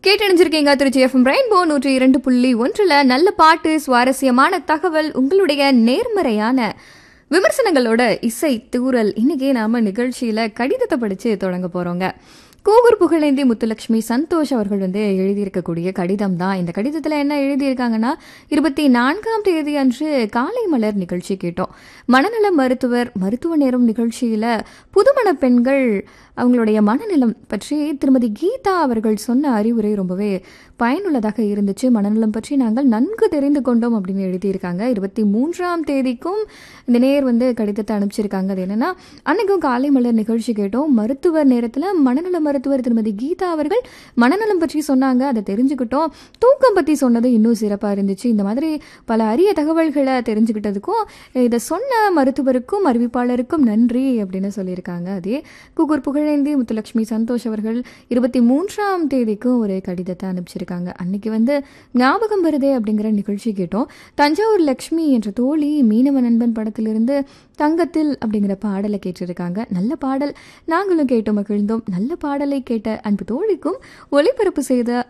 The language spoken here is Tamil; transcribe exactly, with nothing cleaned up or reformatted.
கேட்டணிஞ்சிருக்கீங்க திருச்சி எஃப்எம் ரெயின்போ நூற்றி இரண்டு புள்ளி ஒன்றுல நல்ல பாட்டு, சுவாரஸ்யமான தகவல், உங்களுடைய நேர்மறையான விமர்சனங்களோட இசை தூரல். இன்னைக்கு நாம நிகழ்ச்சியில கடிதத்தை படிச்சு தொடங்க போறோங்க. கூகூர் புகழேந்தி முத்துலட்சுமி சந்தோஷ் அவர்கள் வந்து எழுதியிருக்கக்கூடிய கடிதம் தான். இந்த கடிதத்தில் என்ன எழுதியிருக்காங்கன்னா, இருபத்தி நான்காம் தேதி அன்று காலை மலர் நிகழ்ச்சி கேட்டோம். மனநல மருத்துவர் மருத்துவ நேரம் நிகழ்ச்சியில் புதுமண பெண்கள் அவங்களுடைய மனநலம் பற்றி திருமதி கீதா அவர்கள் சொன்ன அறிவுரை ரொம்பவே பயனுள்ளதாக இருந்துச்சு. மனநலம் பற்றி நாங்கள் நன்கு தெரிந்து கொண்டோம் அப்படின்னு எழுதியிருக்காங்க. இருபத்தி மூன்றாம் தேதிக்கும் இந்த நேர் வந்து கடிதத்தை அனுப்பிச்சிருக்காங்க. அது என்னன்னா, அன்னைக்கும் காலை மலர் நிகழ்ச்சி கேட்டோம். மருத்துவர் நேரத்தில் மனநல மருத்துவர் திருமதி கீதா அவர்கள் மனநலம் பற்றி சொன்னாங்க, அதை தெரிஞ்சுக்கிட்டோம். தூக்கம் பற்றி சொன்னது இன்னும் சிறப்பாக இருந்துச்சு. இந்த மாதிரி பல அரிய தகவல்களை தெரிஞ்சுக்கிட்டதுக்கும் இதை சொன்ன மருத்துவருக்கும் அறிவிப்பாளருக்கும் நன்றி அப்படின்னு சொல்லியிருக்காங்க. அதே கூகூர் புகழேந்தி முத்துலட்சுமி சந்தோஷ் அவர்கள் இருபத்தி மூன்றாம் தேதிக்கும் ஒரு கடிதத்தை அனுப்பிச்சிருக்காங்க. அன்னைக்கு வந்து ஞாபகம் வருதே அப்படிங்கிற நிகழ்ச்சி கேட்டோம். தஞ்சாவூர் லக்ஷ்மி என்ற தோழி மீனவ நண்பன் படத்திலிருந்து தங்கத்தில் அப்படிங்கிற பாடலை கேட்டிருக்காங்க. நல்ல பாடல், நாங்களும் கேட்டோம், மகிழ்ந்தோம். நல்ல பாடலை கேட்ட அன்பு தோழிக்கும் ஒளிபரப்பு செய்த